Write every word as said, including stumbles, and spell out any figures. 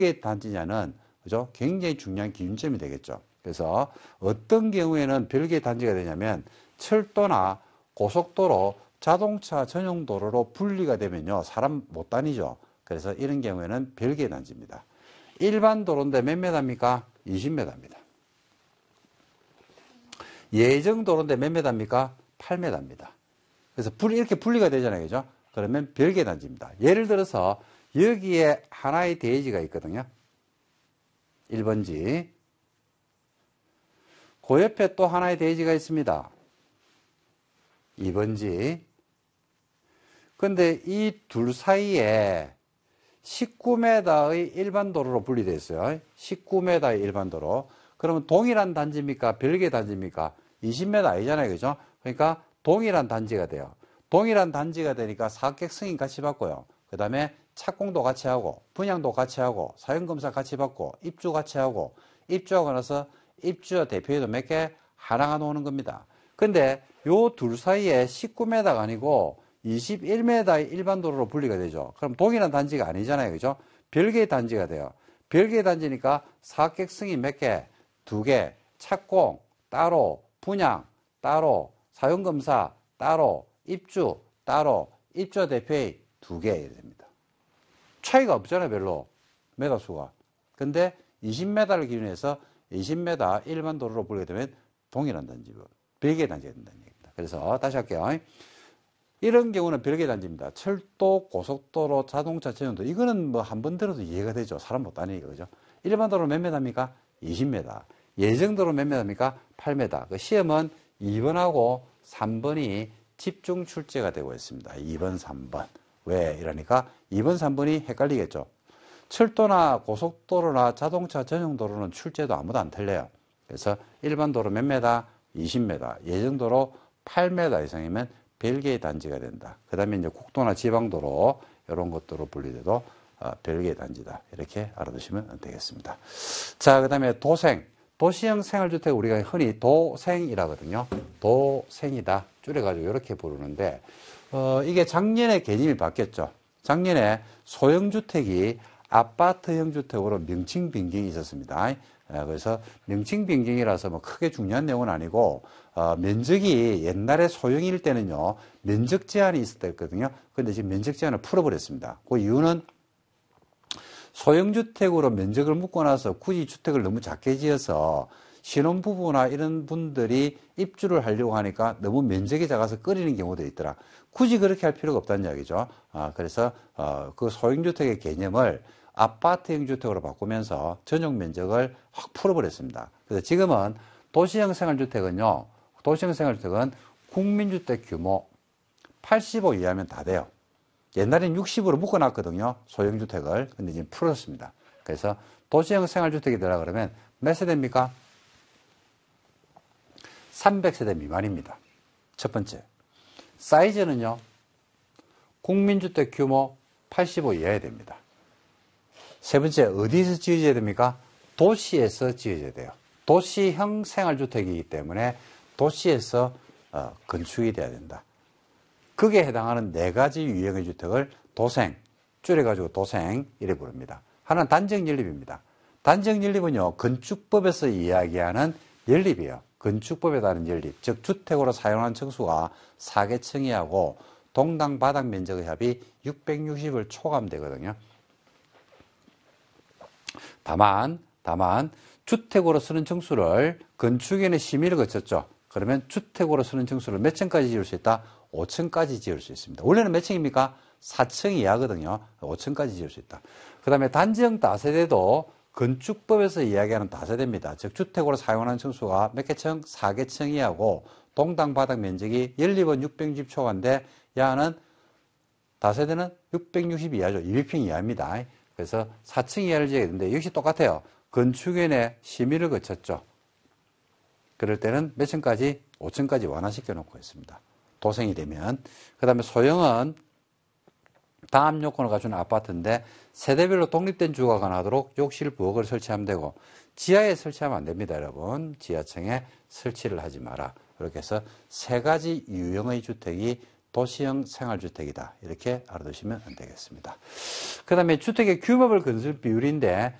별개 단지냐는 그죠? 굉장히 중요한 기준점이 되겠죠. 그래서 어떤 경우에는 별개 단지가 되냐면 철도나 고속도로, 자동차 전용 도로로 분리가 되면요, 사람 못 다니죠. 그래서 이런 경우에는 별개 단지입니다. 일반 도로인데 몇 미터입니까? 이십 미터입니다. 예정 도로인데 몇 미터입니까? 팔 미터입니다. 그래서 이렇게 분리가 되잖아요, 그죠? 그러면 별개 단지입니다. 예를 들어서 여기에 하나의 대지가 있거든요. 일 번지. 그 옆에 또 하나의 대지가 있습니다. 이 번지. 근데 이 둘 사이에 십구 미터의 일반 도로로 분리되어 있어요. 십구 미터의 일반 도로. 그러면 동일한 단지입니까? 별개 단지입니까? 이십 미터 아니잖아요, 그죠? 그러니까 동일한 단지가 돼요. 동일한 단지가 되니까 사업계획 승인 같이 받고요. 그 다음에 착공도 같이 하고, 분양도 같이 하고, 사용검사 같이 받고, 입주 같이 하고, 입주하고 나서 입주자 대표회도 몇 개? 하나가 나오는 겁니다. 근데 요 둘 사이에 십구 미터가 아니고 이십일 미터의 일반 도로로 분리가 되죠. 그럼 동일한 단지가 아니잖아요, 그죠? 별개의 단지가 돼요. 별개의 단지니까 사업계획 승인 몇 개? 두 개, 착공 따로, 분양 따로, 사용검사 따로, 입주 따로, 입주자 대표회의 두 개 이렇게 됩니다. 차이가 없잖아요, 별로. 미터 수가. 근데 이십 미터를 기준해서 이십 미터 일반 도로로 분리가 되면 동일한 단지, 별개 단지가 된다는 얘기입니다. 그래서 다시 할게요. 이런 경우는 별개 단지입니다. 철도, 고속도로, 자동차 전용도. 이거는 뭐 한 번 들어도 이해가 되죠. 사람 못 다니니까, 그죠? 일반 도로 몇 미터입니까? 이십 미터. 예정도로 몇 미터입니까? 팔 미터. 그 시험은 이 번하고 삼 번이 집중 출제가 되고 있습니다. 이 번, 삼 번. 왜? 이러니까 이 번, 삼 번이 헷갈리겠죠. 철도나 고속도로나 자동차 전용도로는 출제도 아무도 안 틀려요. 그래서 일반 도로 몇 미터? 이십 미터. 예정도로 팔 미터 이상이면 별개의 단지가 된다. 그 다음에 이제 국도나 지방도로 이런 것들로 분리돼도 어, 별개의 단지다. 이렇게 알아두시면 되겠습니다. 자, 그 다음에 도생. 도시형 생활주택 우리가 흔히 도생이라거든요. 도생이다. 줄여가지고 이렇게 부르는데, 어, 이게 작년에 개념이 바뀌었죠. 작년에 소형주택이 아파트형 주택으로 명칭 변경이 있었습니다. 그래서 명칭 변경이라서 뭐 크게 중요한 내용은 아니고, 어, 면적이 옛날에 소형일 때는요, 면적 제한이 있을 때였거든요. 근데 지금 면적 제한을 풀어버렸습니다. 그 이유는 소형주택으로 면적을 묶고 나서 굳이 주택을 너무 작게 지어서 신혼부부나 이런 분들이 입주를 하려고 하니까 너무 면적이 작아서 꺼리는 경우도 있더라. 굳이 그렇게 할 필요가 없다는 이야기죠. 아, 그래서 어, 그 소형주택의 개념을 아파트형 주택으로 바꾸면서 전용 면적을 확 풀어버렸습니다. 그래서 지금은 도시형 생활주택은요, 도시형 생활주택은 국민주택 규모 팔십오 이하면 다 돼요. 옛날엔 육십으로 묶어놨거든요, 소형주택을. 근데 지금 풀었습니다. 그래서 도시형 생활주택이 되라 그러면 몇 세대입니까? 삼백 세대 미만입니다. 첫 번째. 사이즈는요, 국민주택 규모 팔십오 이하야 됩니다. 세 번째, 어디서 지어져야 됩니까? 도시에서 지어져야 돼요. 도시형 생활주택이기 때문에 도시에서 어, 건축이 돼야 된다. 거기에 해당하는 네 가지 유형의 주택을 도생, 줄여가지고 도생, 이래 부릅니다. 하나는 단적 연립입니다. 단적 연립은요, 건축법에서 이야기하는 연립이에요. 건축법에 따른 연립, 즉 주택으로 사용하는 층수가 사 개 층이하고 동당 바닥 면적의 합이 육백육십을 초과되거든요. 다만, 다만 주택으로 쓰는 층수를 건축위원회 심의를 거쳤죠. 그러면 주택으로 쓰는 층수를 몇 층까지 지을 수 있다? 오 층까지 지을 수 있습니다. 원래는 몇 층입니까? 사 층 이하거든요. 오 층까지 지을 수 있다. 그 다음에 단지형 다세대도 건축법에서 이야기하는 다세대입니다. 즉 주택으로 사용하는 층수가 몇 개 층? 사 개 층 이하고 동당 바닥 면적이 연립은 육백육십 초과인데 야는 다세대는 육백육십 이하죠. 이백 평 이하입니다. 그래서 사 층 이하를 지어야 되는데 역시 똑같아요. 건축위원회 심의를 거쳤죠. 그럴 때는 몇 층까지? 오 층까지 완화시켜 놓고 있습니다. 도생이 되면. 그 다음에 소형은 다음 요건을 갖춘 아파트인데 세대별로 독립된 주거가 가능하도록 욕실, 부엌을 설치하면 되고 지하에 설치하면 안 됩니다, 여러분. 지하층에 설치를 하지 마라. 이렇게 해서 세 가지 유형의 주택이 도시형 생활주택이다. 이렇게 알아두시면 안 되겠습니다. 그 다음에 주택의 규모별 건설 비율인데